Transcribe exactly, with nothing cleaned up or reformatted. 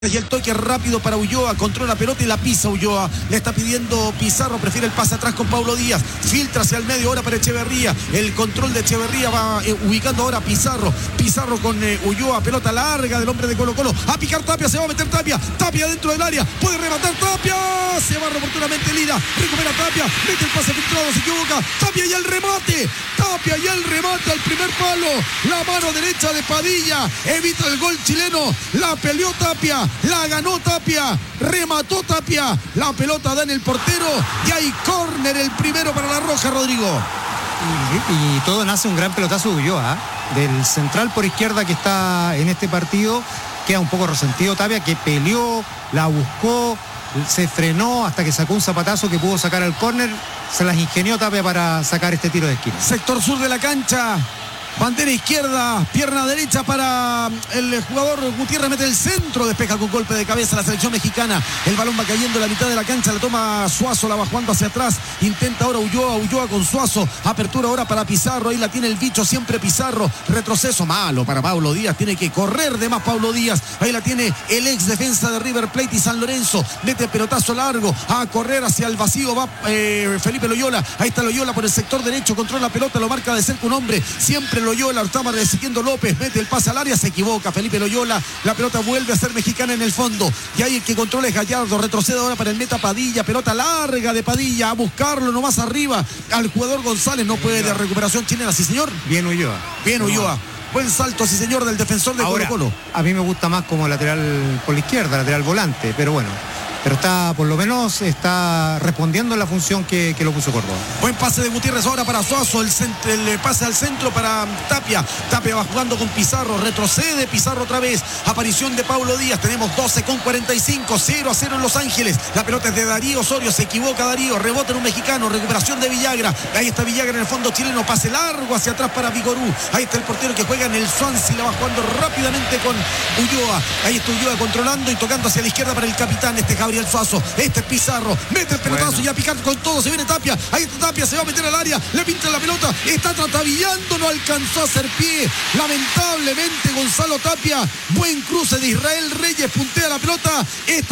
Y el toque rápido para Ulloa, controla la pelota y la pisa Ulloa. Le está pidiendo Pizarro, prefiere el pase atrás con Pablo Díaz. Filtra hacia el medio ahora para Echeverría. El control de Echeverría va eh, ubicando ahora a Pizarro. Pizarro con eh, Ulloa, pelota larga del hombre de Colo Colo. A picar Tapia, se va a meter Tapia. Tapia dentro del área, puede rematar Tapia. Se va oportunamente Lira. Recupera Tapia, mete el pase filtrado, se equivoca. Tapia y el remate. Tapia y el remate al primer palo. La mano derecha de Padilla. Evita el gol chileno. La peleó Tapia. La ganó Tapia, remató Tapia, la pelota da en el portero y hay córner, el primero para la Roja, Rodrigo. Y, y todo nace un gran pelotazo de Ulloa, ¿eh? Del central por izquierda que está en este partido, queda un poco resentido Tapia, que peleó, la buscó, se frenó hasta que sacó un zapatazo que pudo sacar al córner, se las ingenió Tapia para sacar este tiro de esquina. Sector sur de la cancha. Bandera izquierda, pierna derecha para el jugador Gutiérrez, mete el centro, despeja con golpe de cabeza la selección mexicana. El balón va cayendo en la mitad de la cancha, la toma Suazo, la va jugando hacia atrás, intenta ahora Ulloa, Ulloa con Suazo, apertura ahora para Pizarro, ahí la tiene el bicho siempre Pizarro, retroceso malo para Pablo Díaz, tiene que correr de más Pablo Díaz, ahí la tiene el ex defensa de River Plate y San Lorenzo, mete pelotazo largo, a correr hacia el vacío, va eh, Felipe Loyola, ahí está Loyola por el sector derecho, controla la pelota, lo marca de cerca un hombre, siempre Loyola, estaba resistiendo López, mete el pase al área, se equivoca Felipe Loyola, la pelota vuelve a ser mexicana en el fondo, y ahí el que controla es Gallardo, retrocede ahora para el meta Padilla, pelota larga de Padilla, a buscarlo nomás arriba, al jugador González, no puede, de recuperación chilena, sí señor. Bien Ulloa. Bien Ulloa. Buen salto, sí señor, del defensor de Colo Colo. A mí me gusta más como lateral por la izquierda, lateral volante, pero bueno. Pero está, por lo menos, está respondiendo en la función que, que lo puso Córdoba. Buen pase de Gutiérrez ahora para Suazo, el, centro, el pase al centro para Tapia. Tapia va jugando con Pizarro, retrocede Pizarro otra vez. Aparición de Pablo Díaz, tenemos doce con cuarenta y cinco, cero a cero en Los Ángeles. La pelota es de Darío Osorio, se equivoca Darío, rebota en un mexicano, recuperación de Villagra. Ahí está Villagra en el fondo chileno, pase largo hacia atrás para Vigorú. Ahí está el portero que juega en el Swansea, la va jugando rápidamente con Ulloa. Ahí está Ulloa controlando y tocando hacia la izquierda para el capitán, este Gabriel Suazo. Este es Pizarro, mete el pelotazo bueno. Y a picar con todo, se viene Tapia, ahí está Tapia, se va a meter al área, le pinta la pelota, está tratabillando, no alcanzó a hacer pie, lamentablemente Gonzalo Tapia, buen cruce de Israel Reyes, puntea la pelota, esta